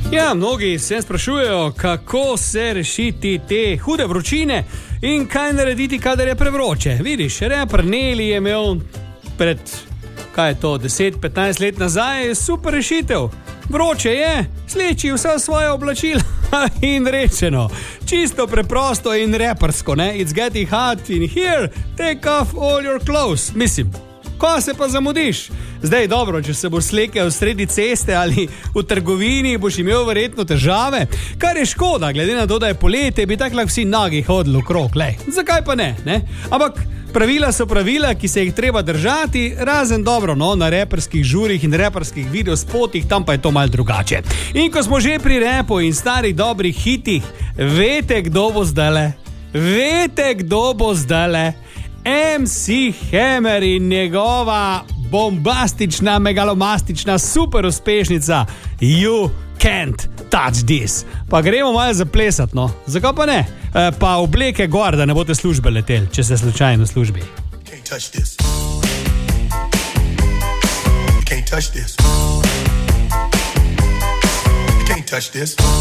Ja, mnogi se sprašujejo, kako se rešiti te hude vročine in kaj narediti, kadar je prevroče. Vidiš, reper Nelly je imel pred, 10-15 let nazaj super rešitev. Vroče je, sleči vsa svoja oblačila in rečeno. Čisto preprosto in repersko, ne? It's getting hot in here, take off all your clothes. Mislim, ko se pa zamudiš? Zdaj dobro, če se boš slekel sredi ceste ali v trgovini, boš imel verjetno težave, kar je škoda, glede na to, da je poletje, bi tako lahko vsi nagi hodili okrog, lej. Zakaj pa ne? Ampak pravila so pravila, ki se jih treba držati, razen dobro, na reperskih žurih in reperskih videospotih, tam pa je to malo drugače. In ko smo že pri repu in starih dobrih hitih, veste, kdo bo zdajle? MC Hammer in njegova bombastična, megalomastična super uspešnica You Can't Touch This. Pa gremo malo zaplesati, no. Zakaj pa ne? Pa obleke gor, da ne boste službe leteli, če ste slučajno v službi. Can't touch this. Can't touch this. Can't touch this.